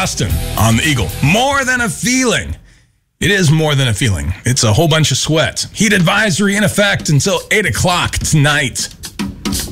Boston on the Eagle. More than a feeling. It is more than a feeling. It's a whole bunch of sweat. Heat advisory in effect until 8 o'clock tonight.